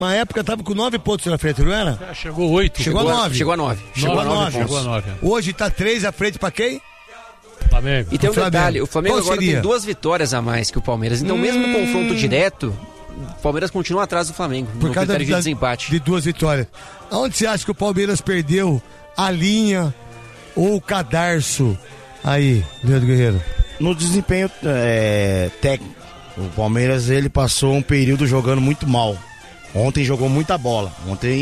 uma época tava com 9 pontos na frente, não era? Chegou 8. Chegou a 9. Chegou a 9. Chegou a 9. Hoje tá 3 à frente pra quem? Flamengo. E tem um detalhe, o Flamengo Qual agora seria? tem 2 vitórias a mais que o Palmeiras. Então mesmo no confronto direto, o Palmeiras continua atrás do Flamengo, Por no causa critério de desempate. de 2 vitórias. Aonde você acha que o Palmeiras perdeu a linha ou o cadarço aí, Leandro Guerreiro? No desempenho técnico, o Palmeiras ele passou um período jogando muito mal. Ontem jogou muita bola,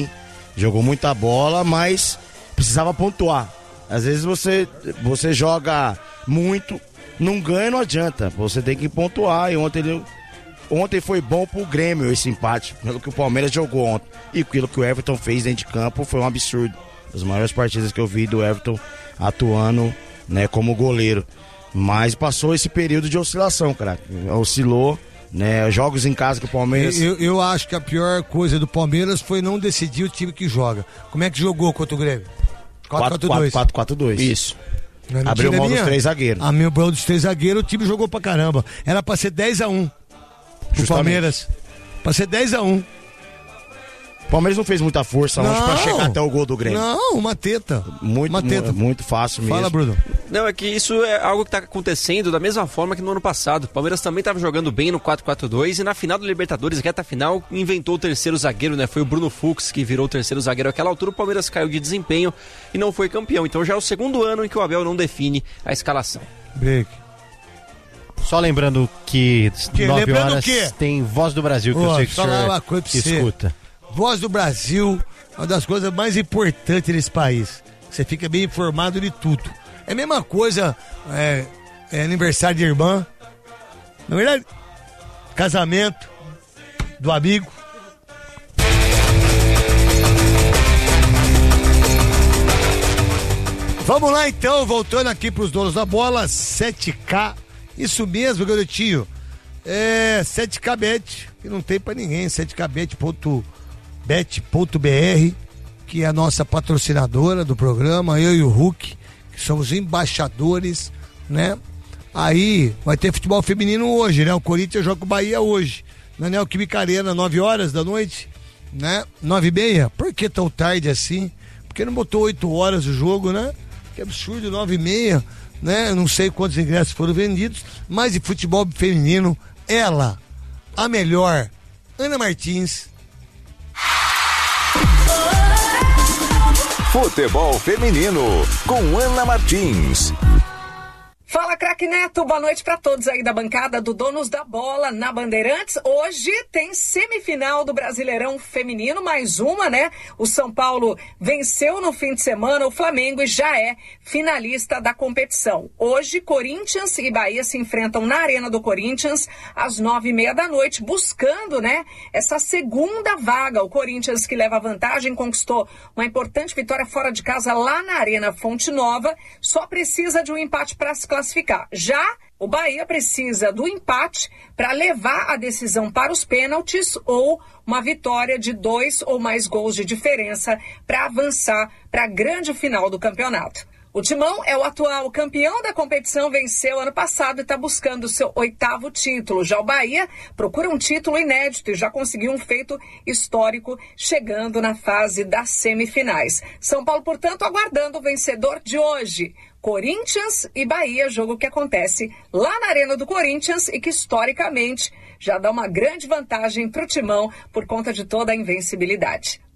mas precisava pontuar. Às vezes você joga muito, não ganha, não adianta, você tem que pontuar. E ontem foi bom pro Grêmio esse empate, pelo que o Palmeiras jogou ontem. E aquilo que o Everton fez dentro de campo foi um absurdo. As maiores partidas que eu vi do Everton atuando, né, como goleiro. Mas passou esse período de oscilação, cara. Oscilou, né? Jogos em casa que o Palmeiras... Eu acho que a pior coisa do Palmeiras foi não decidir o time que joga. Como é que jogou contra o Grêmio? 4-4-2. 4-4-2. Isso. Abriu mão dos 3 zagueiros. A meu mão dos 3 zagueiros, o time jogou pra caramba. Era pra ser 10-1 pro Palmeiras. Pra ser 10-1. O Palmeiras não fez muita força ontem pra chegar até o gol do Grêmio. Não, uma teta. Muito fácil mesmo. Fala, Bruno. Não, é que isso é algo que está acontecendo da mesma forma que no ano passado. O Palmeiras também estava jogando bem no 4-4-2 e na final do Libertadores, reta final, inventou o terceiro zagueiro, né? Foi o Bruno Fux que virou o terceiro zagueiro. Àquela altura o Palmeiras caiu de desempenho e não foi campeão. Então já é o segundo ano em que o Abel não define a escalação. Break. Só lembrando que 9 horas quê? tem Voz do Brasil, que eu sei que o senhor escuta. Voz do Brasil, uma das coisas mais importantes desse país. Você fica bem informado de tudo. É a mesma coisa, é aniversário de irmã, na verdade, casamento do amigo. Vamos lá então, voltando aqui pros donos da bola, 7K, isso mesmo, garotinho. 7K Bet, que não tem pra ninguém, 7kbet.bet.br, que é a nossa patrocinadora do programa, eu e o Hulk, que somos embaixadores, né? Aí vai ter futebol feminino hoje, né? O Corinthians joga com o Bahia hoje, na Neoquímica Arena, 9 horas da noite, né? 9h30. Por que tão tarde assim? Porque não botou 8 horas o jogo, né? Que absurdo, 9h30, né? Não sei quantos ingressos foram vendidos, mas de futebol feminino, ela, a melhor, Ana Martins. Futebol feminino com Ana Martins. Fala, craque Neto, boa noite pra todos aí da bancada do Donos da Bola na Bandeirantes. Hoje tem semifinal do Brasileirão Feminino, mais uma, né? O São Paulo venceu no fim de semana o Flamengo e já é finalista da competição. Hoje, Corinthians e Bahia se enfrentam na Arena do Corinthians às 9h30 da noite, buscando, né, essa segunda vaga. O Corinthians, que leva vantagem, conquistou uma importante vitória fora de casa lá na Arena Fonte Nova, só precisa de um empate para se classificar. Já o Bahia precisa do empate para levar a decisão para os pênaltis ou uma vitória de 2 ou mais gols de diferença para avançar para a grande final do campeonato. O Timão é o atual campeão da competição, venceu ano passado e está buscando o seu 8º título. Já o Bahia procura um título inédito e já conseguiu um feito histórico, chegando na fase das semifinais. São Paulo, portanto, aguardando o vencedor de hoje. Corinthians e Bahia, jogo que acontece lá na Arena do Corinthians e que historicamente já dá uma grande vantagem para o Timão por conta de toda a invencibilidade.